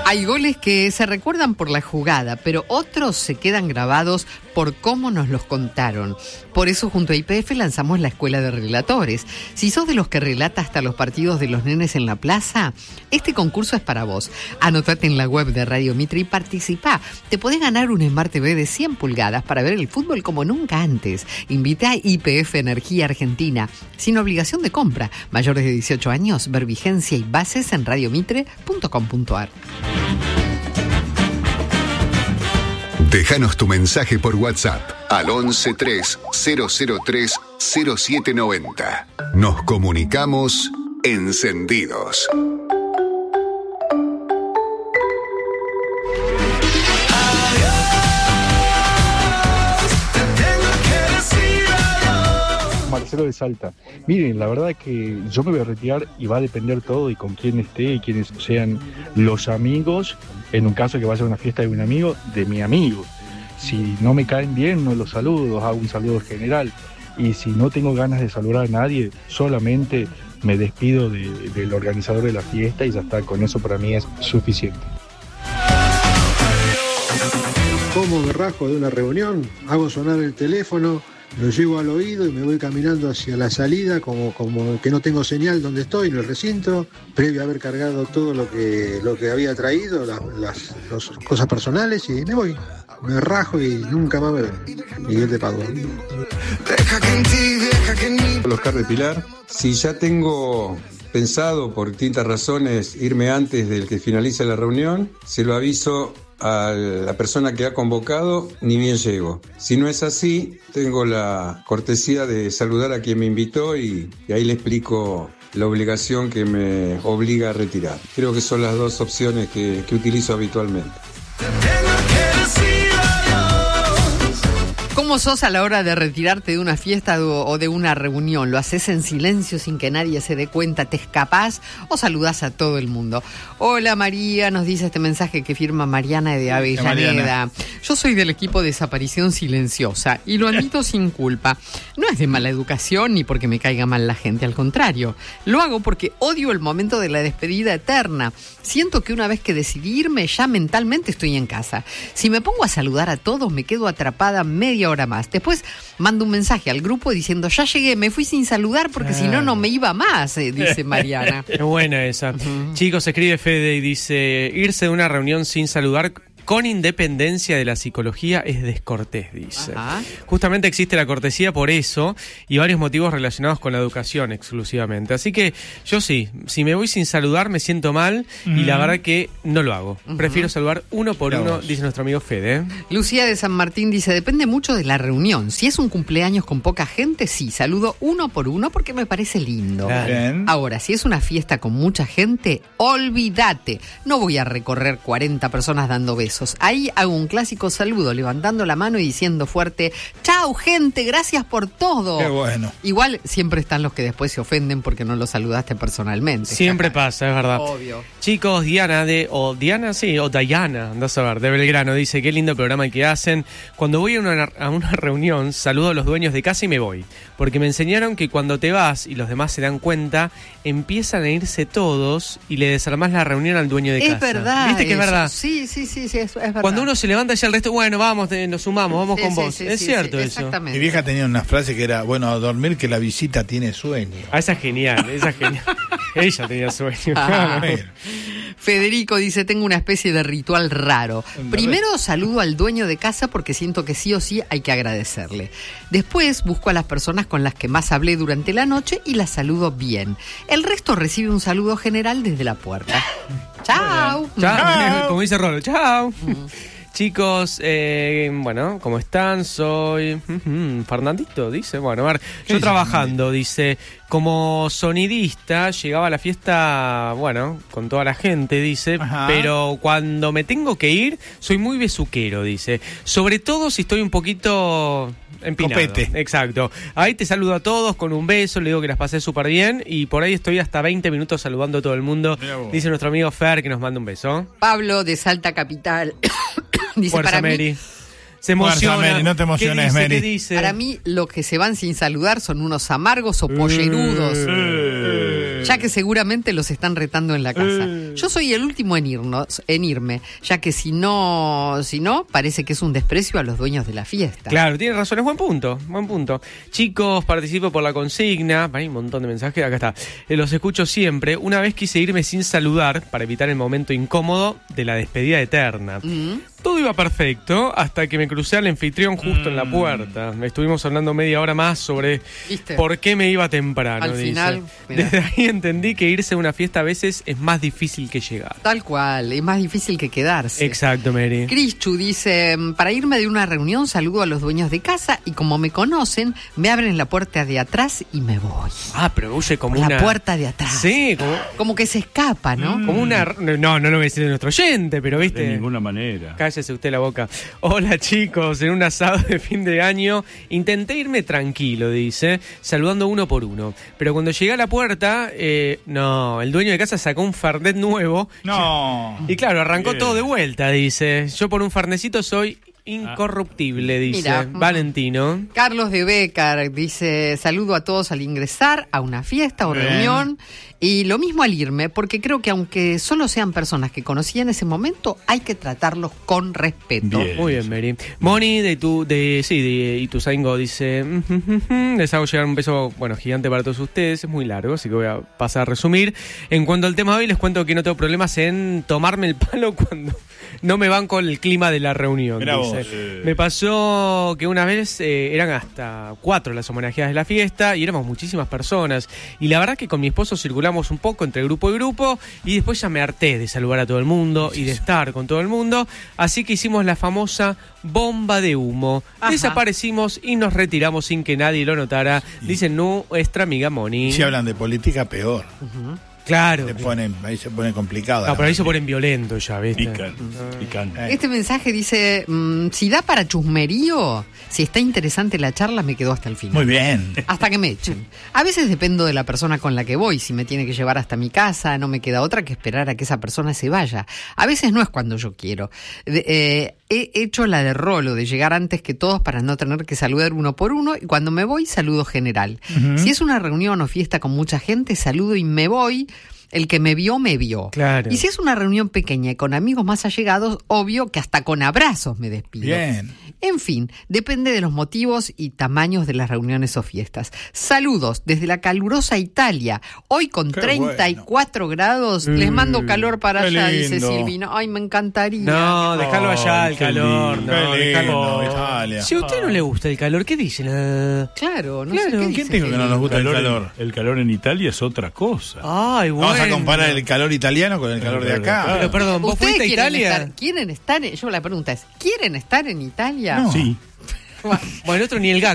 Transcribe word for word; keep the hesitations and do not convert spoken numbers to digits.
Hay goles que se recuerdan por la jugada, pero otros se quedan grabados por cómo nos los contaron. Por eso, junto a Y P F, lanzamos la Escuela de Relatores. Si sos de los que relata hasta los partidos de los nenes en la plaza, este concurso es para vos. Anotate en la web de Radio Mitre y participá. Te podés ganar un Smart T V de cien pulgadas para ver el fútbol como nunca antes. Invita a Y P F Energía Argentina, sin obligación de compra. Mayores de dieciocho años, ver vigencia y bases en radiomitre punto com punto a r. Déjanos tu mensaje por WhatsApp al once tres cero cero tres cero siete noventa. Nos comunicamos encendidos. Marcelo de Salta. Miren, la verdad es que yo me voy a retirar y va a depender todo de con quién esté y quiénes sean los amigos, en un caso que vaya a una fiesta de un amigo, de mi amigo. Si no me caen bien, no los saludo, hago un saludo general. Y si no tengo ganas de saludar a nadie, solamente me despido de, del organizador de la fiesta y ya está, con eso para mí es suficiente. ¿Cómo me rajo de una reunión? Hago sonar el teléfono, lo llevo al oído y me voy caminando hacia la salida como, como que no tengo señal donde estoy, en el recinto, previo a haber cargado todo lo que, lo que había traído, las, las, las cosas personales, y me voy. Me rajo y nunca más me ven. Miguel de Padua. Oscar de Pilar. Si ya tengo pensado por distintas razones irme antes del que finalice la reunión, se lo aviso a la persona que ha convocado, ni bien llego. Si no es así, tengo la cortesía de saludar a quien me invitó y, y ahí le explico la obligación que me obliga a retirar. Creo que son las dos opciones que, que utilizo habitualmente. ¿Cómo sos a la hora de retirarte de una fiesta o de una reunión? ¿Lo haces en silencio sin que nadie se dé cuenta? ¿Te escapás o saludás a todo el mundo? Hola María, nos dice este mensaje que firma Mariana de Avellaneda. Yo soy del equipo Desaparición Silenciosa y lo admito sin culpa. No es de mala educación ni porque me caiga mal la gente, al contrario. Lo hago porque odio el momento de la despedida eterna. Siento que una vez que decidí irme, ya mentalmente estoy en casa. Si me pongo a saludar a todos, me quedo atrapada media hora más. Después mando un mensaje al grupo diciendo, ya llegué, me fui sin saludar porque ah. si no, no me iba más, eh, dice Mariana. Es buena esa. Uh-huh. Chicos, escribe Fede y dice, irse de una reunión sin saludar con independencia de la psicología es descortés, dice. Ajá. Justamente existe la cortesía por eso y varios motivos relacionados con la educación exclusivamente. Así que yo sí, si me voy sin saludar me siento mal uh-huh. y la verdad que no lo hago. Uh-huh. Prefiero saludar uno por Pero uno, vos. Dice nuestro amigo Fede. Lucía de San Martín dice, depende mucho de la reunión. Si es un cumpleaños con poca gente, sí, saludo uno por uno porque me parece lindo. Bien. Ahora, si es una fiesta con mucha gente, olvídate. No voy a recorrer cuarenta personas dando besos. Ahí hago un clásico saludo, levantando la mano y diciendo fuerte, chau gente, gracias por todo. Qué bueno. Igual siempre están los que después se ofenden porque no lo saludaste personalmente. Siempre pasa, es verdad. Obvio. Chicos, Diana de, o Diana, sí, o Dayana, andás a ver, de Belgrano, dice, qué lindo programa el que hacen. Cuando voy a una, a una reunión, saludo a los dueños de casa y me voy. Porque me enseñaron que cuando te vas y los demás se dan cuenta, empiezan a irse todos y le desarmás la reunión al dueño de es casa. Es verdad. ¿Viste que eso? es verdad? Sí, sí, sí, sí. Es verdad. Cuando uno se levanta y ya el resto, bueno, vamos, te, nos sumamos, vamos sí, con sí, vos. sí, es sí, cierto sí, eso. Mi vieja tenía una frase que era, bueno, a dormir que la visita tiene sueño. Ah, esa es genial, esa es genial. Ella tenía sueño. Ah, Federico dice, tengo una especie de ritual raro. Primero saludo al dueño de casa porque siento que sí o sí hay que agradecerle. Después busco a las personas con las que más hablé durante la noche y las saludo bien. El resto recibe un saludo general desde la puerta. Chao. Chao. Como dice Rolo, chao. Mm. Chicos, eh, bueno, ¿cómo están? Soy uh-huh, Fernandito, dice. Bueno, a ver, yo trabajando, dice, como sonidista, llegaba a la fiesta, bueno, con toda la gente, dice, Ajá. pero cuando me tengo que ir, soy muy besuquero, dice. Sobre todo si estoy un poquito empinado. Copete. Exacto. Ahí te saludo a todos con un beso, le digo que las pasé súper bien y por ahí estoy hasta veinte minutos saludando a todo el mundo. Dice nuestro amigo Fer que nos manda un beso. Pablo de Salta Capital. Dice, Fuerza, para Mary. Mí, se emociona. Fuerza, Mary, no te emociones, ¿Qué dice, Mary. ¿Qué dice? Para mí, los que se van sin saludar son unos amargos o pollerudos. Eh, eh. Eh. ya que seguramente los están retando en la casa. Eh. Yo soy el último en irnos, en irme, ya que si no, si no, parece que es un desprecio a los dueños de la fiesta. Claro, tienes razón, es buen punto, buen punto. Chicos, participo por la consigna. Hay un montón de mensajes, acá está. Eh, los escucho siempre. Una vez quise irme sin saludar para evitar el momento incómodo de la despedida eterna. Mm. Todo iba perfecto hasta que me crucé al anfitrión justo Mm. en la puerta. Estuvimos hablando media hora más sobre ¿Viste? por qué me iba temprano. Al dice. final, mirá. Desde ahí entendí que irse a una fiesta a veces es más difícil que llegar. Tal cual, es más difícil que quedarse. Exacto, Mary. Cristu dice, para irme de una reunión saludo a los dueños de casa y como me conocen, me abren la puerta de atrás y me voy. Ah, pero huye como Por una... la puerta de atrás. Sí, como, Como que se escapa, ¿no? como una... No, no lo voy a decir de nuestro oyente, pero viste... De ninguna manera. Cállese usted la boca. Hola chicos, en un asado de fin de año intenté irme tranquilo, dice, saludando uno por uno. Pero cuando llegué a la puerta, eh, no, el dueño de casa sacó un Fernet nuevo. No. Y claro, arrancó Bien. todo de vuelta, dice. Yo por un Fernecito soy incorruptible, dice. Mira. Valentino. Carlos de Becar dice, saludo a todos al ingresar a una fiesta o Bien. reunión y lo mismo al irme, porque creo que aunque solo sean personas que conocí en ese momento, hay que tratarlos con respeto. Bien. Muy bien, Mary. Moni de tu, de, sí, de Ituzaingó dice, les hago llegar un beso, bueno, gigante para todos ustedes, es muy largo, así que voy a pasar a resumir. En cuanto al tema de hoy, les cuento que no tengo problemas en tomarme el palo cuando no me van con el clima de la reunión. Mirá dice. vos. Me pasó que una vez eh, eran hasta cuatro las homenajeadas de la fiesta y éramos muchísimas personas. Y la verdad que con mi esposo circulamos un poco entre grupo y grupo y después ya me harté de saludar a todo el mundo y de estar con todo el mundo. Así que hicimos la famosa bomba de humo. Ajá. Desaparecimos y nos retiramos sin que nadie lo notara. Dice nuestra amiga Moni. Si hablan de política, peor. Claro. Se ponen, ahí se pone complicado. No, pero ahí se ponen violentos ya, ¿viste? Pican, pican. Eh. Este mensaje dice, mm, si da para chusmerío, si está interesante la charla, me quedo hasta el final. Muy bien. Hasta que me echen. A veces dependo de la persona con la que voy. Si me tiene que llevar hasta mi casa, no me queda otra que esperar a que esa persona se vaya. A veces no es cuando yo quiero. De- eh, he hecho la de Rolo, de llegar antes que todos para no tener que saludar uno por uno. Y cuando me voy, saludo general. Si es una reunión o fiesta con mucha gente, saludo y me voy. El que me vio, me vio. Claro. Y si es una reunión pequeña y con amigos más allegados, obvio que hasta con abrazos me despido. Bien. En fin, depende de los motivos y tamaños de las reuniones o fiestas. Saludos desde la calurosa Italia. Hoy con Qué treinta y cuatro grados. Les mando calor para qué allá, dice lindo. Silvina. Ay, me encantaría. No, déjalo allá, Ay, el qué calor. lindo, No, qué déjalo. lindo, Italia. Si a usted no le gusta el calor, ¿qué dice? No. Claro, no Claro, sé qué ¿quién dice. dijo que no nos gusta el Calor en- calor? el calor en Italia es otra cosa. Ay, bueno. Vamos a comparar el calor italiano con el calor de acá. Pero perdón, ¿vos ¿Ustedes fuiste a quieren Italia? estar, quieren estar en- yo la pregunta es, ¿quieren estar en Italia? No. Sí. Bueno, otro ni el G A